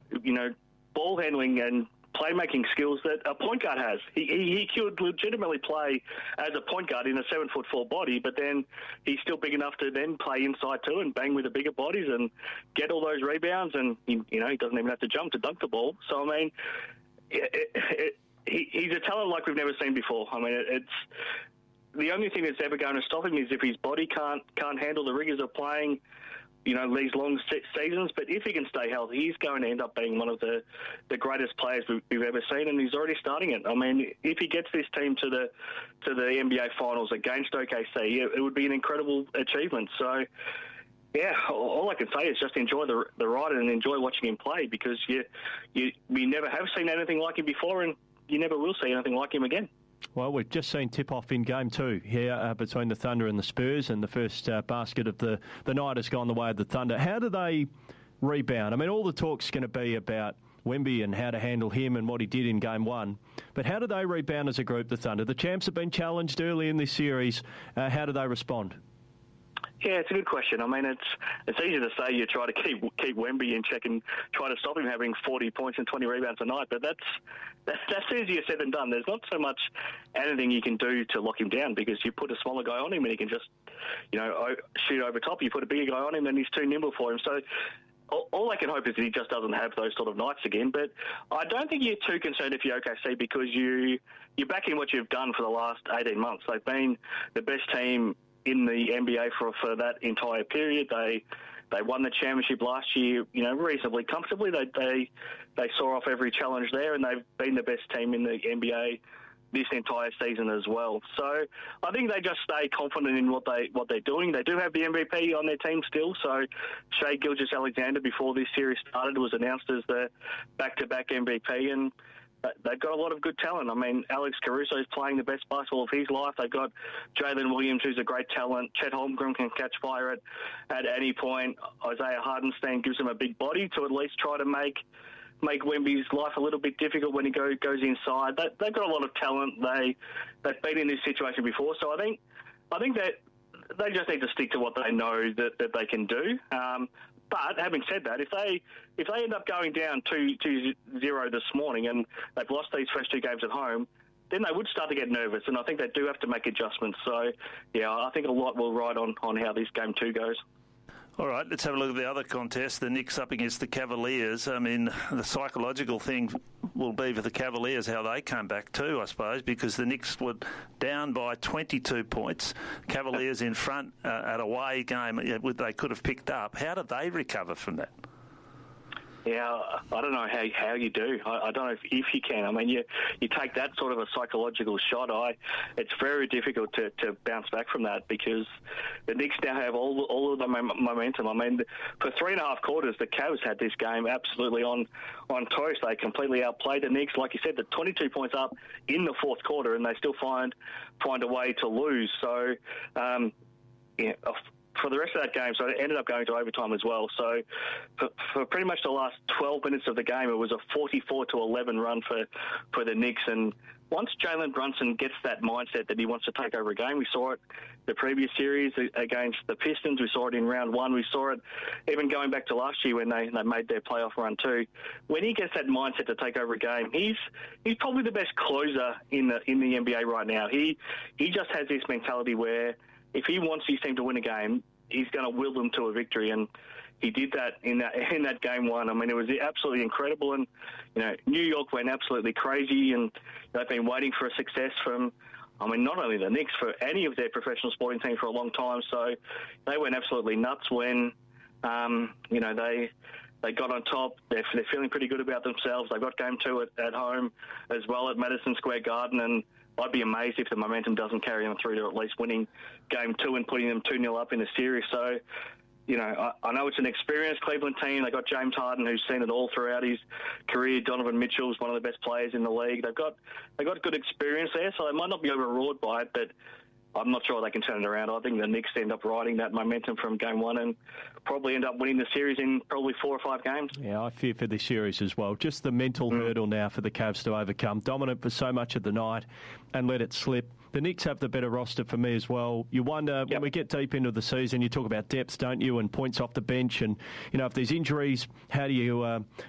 ball handling and playmaking skills that a point guard has. He could legitimately play as a point guard in a 7'4" body, but then he's still big enough to then play inside too and bang with the bigger bodies and get all those rebounds. And he doesn't even have to jump to dunk the ball. So I mean, he's a talent like we've never seen before. I mean, it's the only thing that's ever going to stop him is if his body can't handle the rigors of playing these long seasons. But if he can stay healthy, he's going to end up being one of the greatest players we've ever seen, and he's already starting it. I mean, if he gets this team to the NBA Finals against OKC, it would be an incredible achievement. So, yeah, all I can say is just enjoy the ride and enjoy watching him play, because we never have seen anything like him before, and you never will see anything like him again. Well, we've just seen tip-off in Game 2 here between the Thunder and the Spurs, and the first basket of the night has gone the way of the Thunder. How do they rebound? I mean, all the talk's going to be about Wemby and how to handle him and what he did in Game 1. But how do they rebound as a group, the Thunder? The champs have been challenged early in this series. How do they respond? Yeah, it's a good question. I mean, it's easy to say you try to keep Wemby in check and try to stop him having 40 points and 20 rebounds a night, but that's easier said than done. There's not so much anything you can do to lock him down, because you put a smaller guy on him and he can just, shoot over top. You put a bigger guy on him and he's too nimble for him. So all I can hope is that he just doesn't have those sort of nights again. But I don't think you're too concerned if you're OKC, because you're backing what you've done for the last 18 months. They've been the best team in the NBA for that entire period. They won the championship last year, reasonably comfortably. They saw off every challenge there, and they've been the best team in the NBA this entire season as well. So I think they just stay confident in what they're doing. They do have the MVP on their team still. So Shai Gilgeous-Alexander, before this series started, was announced as the back-to-back MVP, and they've got a lot of good talent. I mean, Alex Caruso is playing the best basketball of his life. They've got Jalen Williams, who's a great talent. Chet Holmgren can catch fire at any point. Isaiah Hardenstein gives him a big body to at least try to make Wemby's life a little bit difficult when he goes inside. They've got a lot of talent. They've been in this situation before. So I think that they just need to stick to what they know that they can do. But having said that, if they end up going down 2-0 this morning and they've lost these first two games at home, then they would start to get nervous, and I think they do have to make adjustments. So, yeah, I think a lot will ride on how this Game 2 goes. All right, let's have a look at the other contest, the Knicks up against the Cavaliers. I mean, the psychological thing will be for the Cavaliers how they come back too, I suppose, because the Knicks were down by 22 points. Cavaliers in front at a away game they could have picked up. How did they recover from that? Yeah, I don't know how you do. I don't know if you can. I mean, you take that sort of a psychological shot. It's very difficult to bounce back from that, because the Knicks now have all of the momentum. I mean, for 3.5 quarters, the Cavs had this game absolutely on toast. They completely outplayed the Knicks. Like you said, the 22 points up in the fourth quarter, and they still find a way to lose. So, for the rest of that game, so it ended up going to overtime as well. So for pretty much the last 12 minutes of the game, it was a 44-11 run for the Knicks. And once Jalen Brunson gets that mindset that he wants to take over a game, we saw it the previous series against the Pistons. We saw it in round one. We saw it even going back to last year when they made their playoff run too. When he gets that mindset to take over a game, he's probably the best closer in the NBA right now. He just has this mentality where if he wants his team to win a game, he's going to will them to a victory, and he did that in that game one. I mean, it was absolutely incredible, and New York went absolutely crazy, and they've been waiting for a success from, not only the Knicks, for any of their professional sporting teams for a long time. So they went absolutely nuts when they got on top. They're feeling pretty good about themselves. They've got Game 2 at home as well at Madison Square Garden, and I'd be amazed if the momentum doesn't carry them through to at least winning Game 2 and putting them 2-0 up in the series. So, I know it's an experienced Cleveland team. They got James Harden, who's seen it all throughout his career. Donovan Mitchell's one of the best players in the league. They've got good experience there, so they might not be overawed by it, but I'm not sure they can turn it around. I think the Knicks end up riding that momentum from Game 1 and probably end up winning the series in probably 4 or 5 games. Yeah, I fear for this series as well. Just the mental hurdle now for the Cavs to overcome. Dominant for so much of the night and let it slip. The Knicks have the better roster for me as well. You wonder, when we get deep into the season, you talk about depth, don't you, and points off the bench. And, if there's injuries, how do you